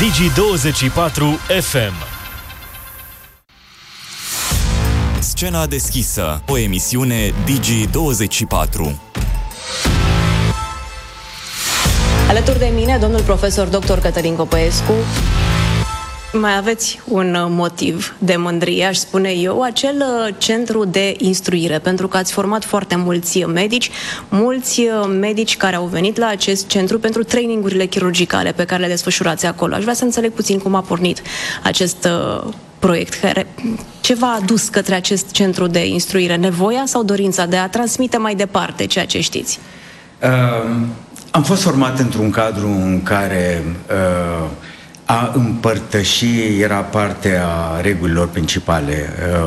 Digi24 FM. Scena deschisă, o emisiune Digi24. Alături de mine, domnul profesor dr. Cătălin Copăescu. Mai aveți un motiv de mândrie, aș spune eu, acel centru de instruire, pentru că ați format foarte mulți medici care au venit la acest centru pentru trainingurile chirurgicale pe care le desfășurați acolo. Aș vrea să înțeleg puțin cum a pornit acest proiect, ce v-a adus către acest centru de instruire, nevoia sau dorința de a transmite mai departe ceea ce știți? Am fost format într-un cadru în care a împărtăși era parte a regulilor principale.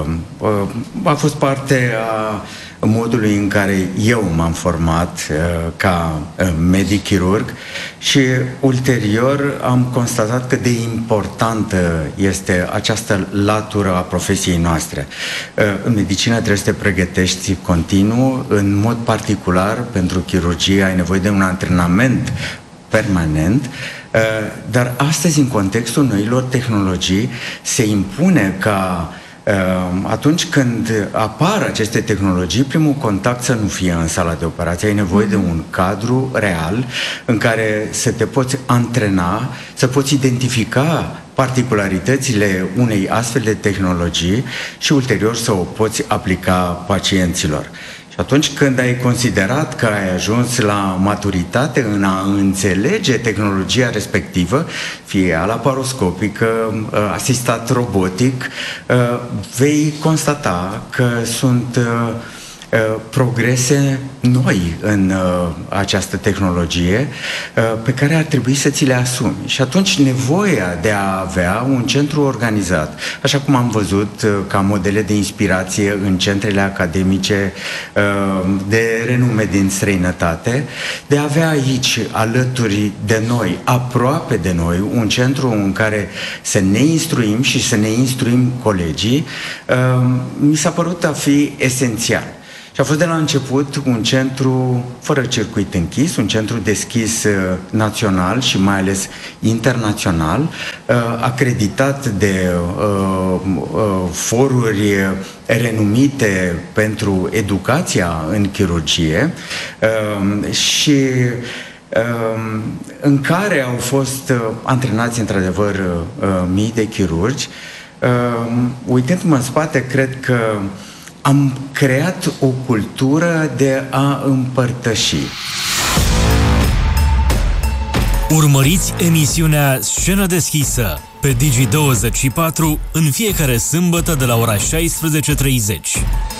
A fost parte a modului în care eu m-am format ca medic chirurg și ulterior am constatat cât de importantă este această latură a profesiei noastre. În medicină trebuie să te pregătești continuu, în mod particular pentru chirurgie ai nevoie de un antrenament permanent, dar astăzi, în contextul noilor tehnologii, se impune ca atunci când apar aceste tehnologii, primul contact să nu fie în sala de operație. Ai nevoie de un cadru real în care să te poți antrena, să poți identifica particularitățile unei astfel de tehnologii și ulterior să o poți aplica pacienților. Și atunci când ai considerat că ai ajuns la maturitate în a înțelege tehnologia respectivă, fie laparoscopică, asistat robotic, vei constata că sunt progrese noi în această tehnologie pe care ar trebui să ți le asumi. Și atunci nevoia de a avea un centru organizat, așa cum am văzut ca modele de inspirație în centrele academice de renume din străinătate, de a avea aici, alături de noi, aproape de noi, un centru în care să ne instruim și să ne instruim colegii, mi s-a părut a fi esențial. Și a fost de la început un centru fără circuit închis, un centru deschis național și mai ales internațional, acreditat de foruri renumite pentru educația în chirurgie și în care au fost antrenați într-adevăr mii de chirurgi. Uitându-mă în spate, cred că am creat o cultură de a împărtăși. Urmăriți emisiunea Scenă deschisă pe Digi24 în fiecare sâmbătă de la ora 16:30.